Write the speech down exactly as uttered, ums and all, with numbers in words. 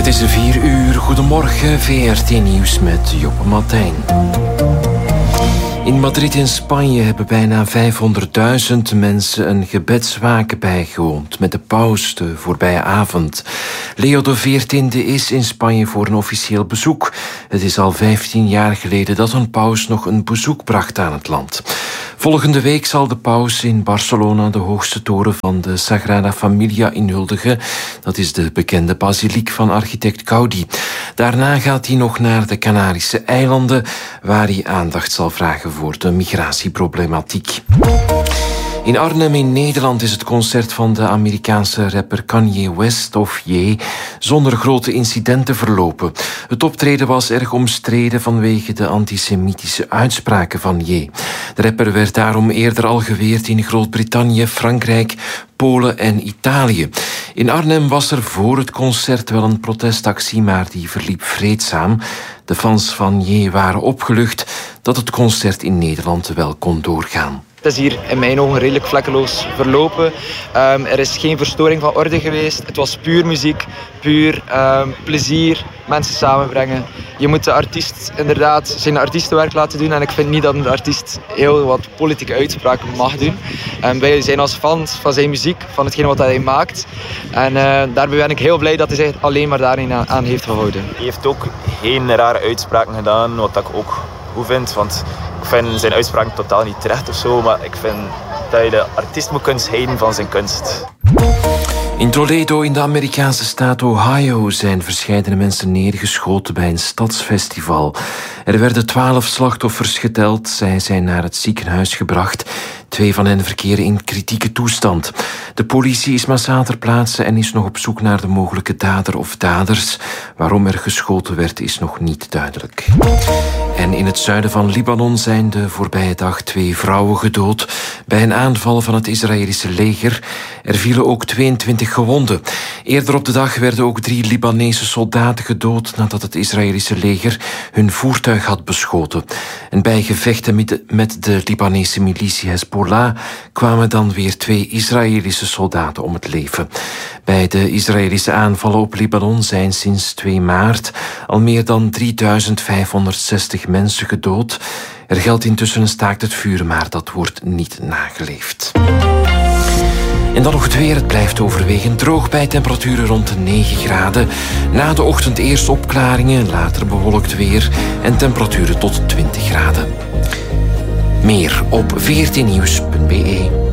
is vier uur. Goedemorgen, V R T Nieuws met Joppe Martijn. In Madrid in Spanje hebben bijna vijfhonderdduizend mensen een gebedswaken bijgewoond met de paus de voorbije avond. Leo de veertiende is in Spanje voor een officieel bezoek. Het is al vijftien jaar geleden dat een paus nog een bezoek bracht aan het land. Volgende week zal de paus in Barcelona de hoogste toren van de Sagrada Familia inhuldigen. Dat is de bekende basiliek van architect Gaudi. Daarna gaat hij nog naar de Canarische eilanden, waar hij aandacht zal vragen voor de migratieproblematiek. In Arnhem in Nederland is het concert van de Amerikaanse rapper Kanye West, of Ye, zonder grote incidenten verlopen. Het optreden was erg omstreden vanwege de antisemitische uitspraken van Ye. De rapper werd daarom eerder al geweerd in Groot-Brittannië, Frankrijk, Polen en Italië. In Arnhem was er voor het concert wel een protestactie, maar die verliep vreedzaam. De fans van Ye waren opgelucht dat het concert in Nederland wel kon doorgaan. Het is hier in mijn ogen redelijk vlekkeloos verlopen. Um, er is geen verstoring van orde geweest. Het was puur muziek, puur um, plezier, mensen samenbrengen. Je moet de artiest inderdaad zijn artiestenwerk laten doen. En ik vind niet dat een artiest heel wat politieke uitspraken mag doen. Um, wij zijn als fans van zijn muziek, van hetgeen wat hij maakt. En uh, daarbij ben ik heel blij dat hij zich alleen maar daarin aan, aan heeft gehouden. Hij heeft ook geen rare uitspraken gedaan, wat ik ook goed vind. Want ik vind zijn uitspraken totaal niet terecht of zo, maar ik vind dat je de artiest moet kunnen scheiden van zijn kunst. In Toledo in de Amerikaanse staat Ohio zijn verscheidene mensen neergeschoten bij een stadsfestival. Er werden twaalf slachtoffers geteld. Zij zijn naar het ziekenhuis gebracht. Twee van hen verkeren in kritieke toestand. De politie is massaal ter plaatse en is nog op zoek naar de mogelijke dader of daders. Waarom er geschoten werd is nog niet duidelijk. En in het zuiden van Libanon zijn de voorbije dag twee vrouwen gedood bij een aanval van het Israëlische leger. Er vielen ook tweeëntwintig gewonden. Eerder op de dag werden ook drie Libanese soldaten gedood nadat het Israëlische leger hun voertuig had beschoten. En bij gevechten met de, met de Libanese militie Hezbollah kwamen dan weer twee Israëlische soldaten om het leven. Bij de Israëlische aanvallen op Libanon zijn sinds twee maart al meer dan drieduizend vijfhonderdzestig mensen gedood. Er geldt intussen een staakt het vuren, maar dat wordt niet nageleefd. En dan nog het weer. Het blijft overwegend droog bij temperaturen rond de negen graden. Na de ochtend eerst opklaringen, later bewolkt weer en temperaturen tot twintig graden. Meer op v r t nieuws punt b e.